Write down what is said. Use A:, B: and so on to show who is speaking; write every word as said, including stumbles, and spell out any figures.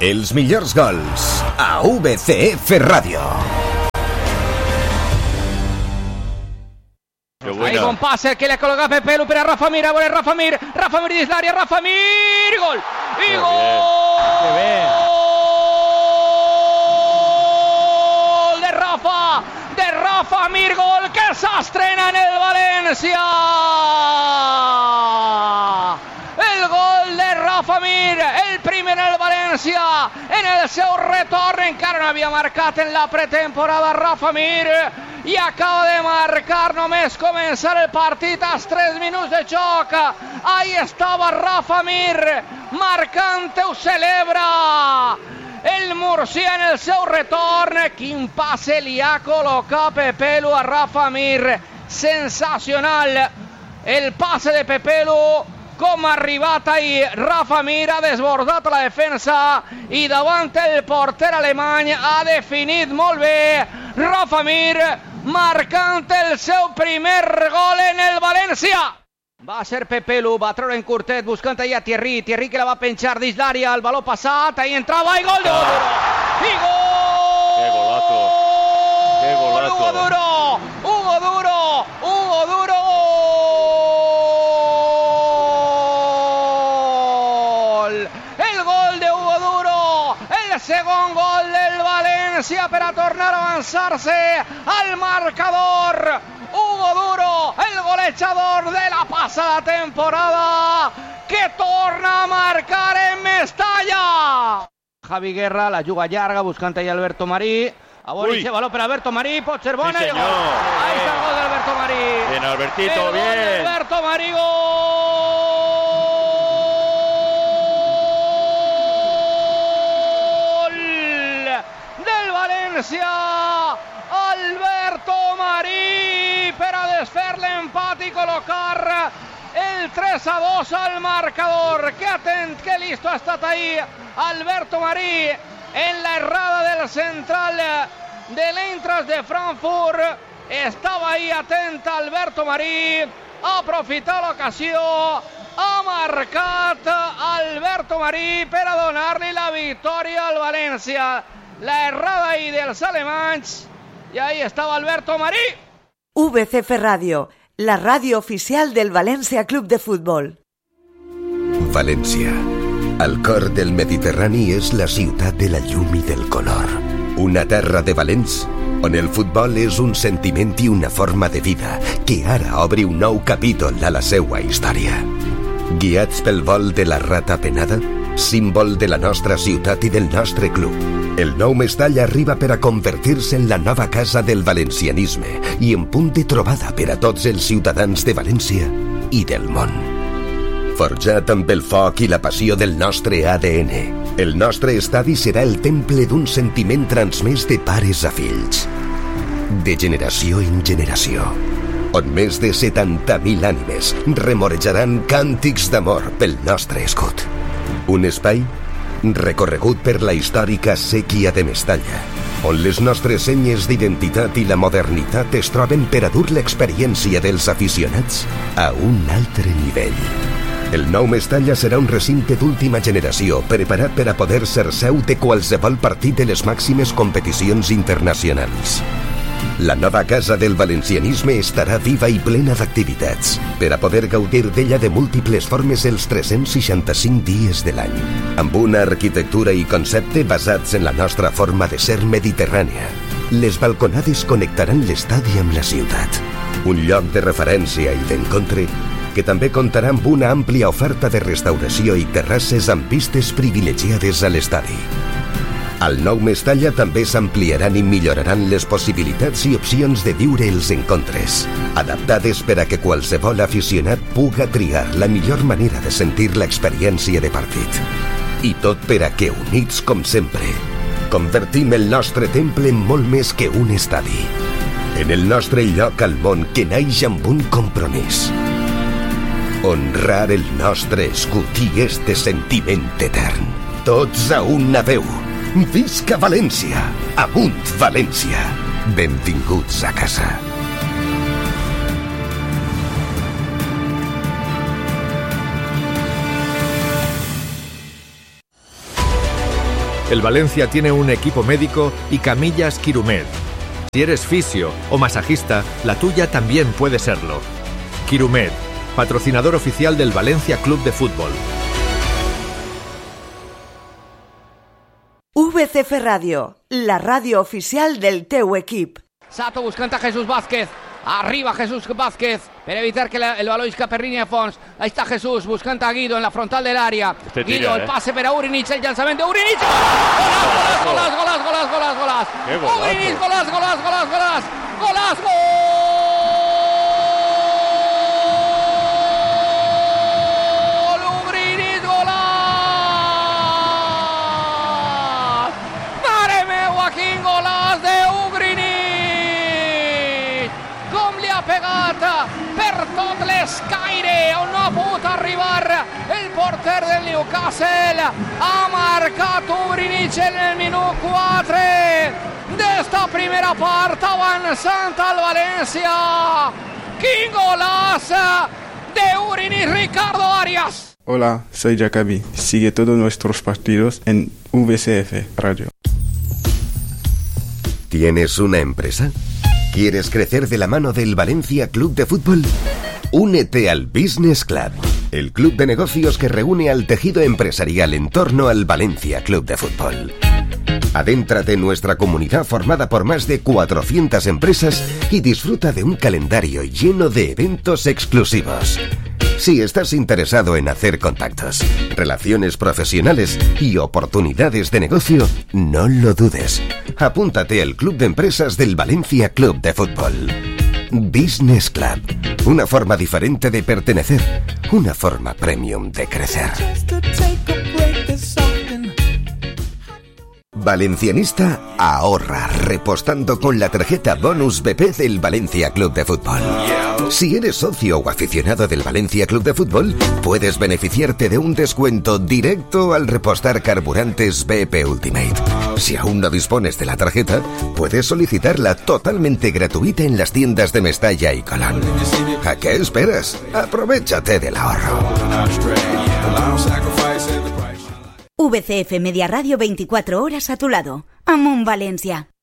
A: Els millors gols a V C F Ràdio.
B: Ahí con pase que le coloca Pepe Lu para Rafa Mir, ahora Rafa Mir, Rafa Mir desde el área, Rafa Mir, gol, y gol, gol de Rafa, de Rafa Mir, gol que se estrena en el Valencia, el gol de Rafa Mir, el primer en el Valencia, en el seu retorn, encara no havia marcat en la pretemporada Rafa Mir, i acaba de marcar només començar el partit als tres minuts de joc. Ahí estava Rafa Mir marcant, ho celebra el murcià en el seu retorn. Quin passe li ha col·locat Pepe Lu a Rafa Mir, sensacional el passe de Pepe Lu, com ha arribat ahir Rafa Mir, ha desbordat la defensa i davant el porter alemany ha definit molt bé Rafa Mir, marcant el seu primer gol en el València. Va ser Pepe Lu, va treure en curtet buscant allà Thierry, Thierry que la va penjar dins l'àrea, el baló passat, ahí entrava i gol de Hugo Duro. I gol!
C: ¡Qué golazo! ¡Qué golazo!
B: Hugo Duro, Hugo Duro, Hugo Duro. El gol de Hugo Duro, el segon gol del València per a tornar a avançar-se al marcador. Hugo Duro, el golejador de la passada temporada, que torna a marcar en Mestalla. Javi Guerra la juga llarga buscant ahí Alberto Marí. A veure, aquest baló per Alberto Marí, pot ser bona.
C: Sí,
B: i gol. Ahí está el gol de Alberto Marí.
C: Bien, Albertito,
B: el
C: bien.
B: Gol de Alberto Marí, gol del València. Alberto Marí per a desfer l'empat i col·locar el tres a dos al marcador. Que atent, que listo ha estat ahí Alberto Marí en la errada del central de l'Eintracht de Frankfurt. Estava ahí atent Alberto Marí, ha aprofitat l'ocasió, ha marcat Alberto Marí per a donar-li la victòria al València. La errada ahí dels alemanys. Y ahí estaba Alberto Marí.
D: V C F Ràdio, la ràdio oficial del València Club de Futbol.
A: València, al cor del Mediterrani, és la ciutat de la llum i del color. Una terra de valents on el futbol és un sentiment i una forma de vida que ara obre un nou capítol a la seua història. Guiats pel vol de la rata penada, símbol de la nostra ciutat i del nostre club, el nou Mestalla arriba per a convertir-se en la nova casa del valencianisme i en punt de trobada per a tots els ciutadans de València i del món. Forjat amb el foc i la passió del nostre A D N, el nostre estadi serà el temple d'un sentiment transmès de pares a fills, de generació en generació, on més de setanta mil ànimes remorejaran càntics d'amor pel nostre escut. Un espai recorregut per la històrica sèquia de Mestalla, on les nostres senyes d'identitat i la modernitat es troben per a dur l'experiència dels aficionats a un altre nivell. El nou Mestalla serà un recinte d'última generació preparat per a poder ser seu de qualsevol partit de les màximes competicions internacionals. La nova casa del valencianisme estarà viva i plena d'activitats per a poder gaudir d'ella de múltiples formes els tres-cents seixanta-cinc dies de l'any, amb una arquitectura i concepte basats en la nostra forma de ser mediterrània. Les balconades connectaran l'estadi amb la ciutat, un lloc de referència i d'encontre que també comptarà amb una àmplia oferta de restauració i terrasses amb vistes privilegiades a l'estadi. Al nou Mestalla també s'ampliaran i milloraran les possibilitats i opcions de viure els encontres, adaptades per a que qualsevol aficionat puga triar la millor manera de sentir l'experiència de partit. I tot per a que, units com sempre, convertim el nostre temple en molt més que un estadi, en el nostre lloc al món que naix amb un compromís: honrar el nostre escut i este sentiment etern. Tots a una veu. Visca València! Amunt València! Benvinguts a casa.
E: El Valencia tiene un equipo médico y camillas Quirumed. Si eres fisio o masajista, la tuya también puede serlo. Quirumed, patrocinador oficial del Valencia Club de Fútbol.
D: V C F Radio, la radio oficial del teu equip.
B: Sato buscant a Jesús Vázquez. Arriba Jesús Vázquez per evitar que la, el baló escape per línia de fons. Ahí está Jesús buscant a Guido en la frontal del área.
C: Este
B: Guido,
C: tira,
B: el
C: eh.
B: pase per a Urinic, el llançament de Urinic. Golàs, golàs, golàs, golàs, golàs, golàs.
C: Qué golazo.
B: Urinic, golàs, golàs, golàs, golàs. Golàs, gol! Urinic, golàs! Mare meua, quin golàs de Urinic! Com li ha pegat per tot l'escaire on no ha pogut arribar el porter del Newcastle. Ha marcat Urinic en el minut quatre d'esta primera part avançant al València. Quin golaç de Urinic, Ricardo Arias.
F: Hola, soy Jacobi. Sigue todos nuestros partidos en V C F Radio.
A: ¿Tienes una empresa? ¿Quieres crecer de la mano del Valencia Club de Fútbol? Únete al Business Club, el club de negocios que reúne al tejido empresarial en torno al Valencia Club de Fútbol. Adéntrate en nuestra comunidad formada por más de cuatrocientas empresas y disfruta de un calendario lleno de eventos exclusivos. Si estás interesado en hacer contactos, relaciones profesionales y oportunidades de negocio, no lo dudes. Apúntate al Club de Empresas del Valencia Club de Fútbol. Business Club. Una forma diferente de pertenecer. Una forma premium de crecer. Valencianista ahorra repostando con la tarjeta Bonus B P del Valencia Club de Fútbol. Si eres socio o aficionado del Valencia Club de Fútbol, puedes beneficiarte de un descuento directo al repostar carburantes B P Ultimate. Si aún no dispones de la tarjeta, puedes solicitarla totalmente gratuita en las tiendas de Mestalla y Colón. ¿A qué esperas? Aprovéchate del ahorro.
G: V C F Media Radio veinticuatro horas a tu lado. Amunt Valencia.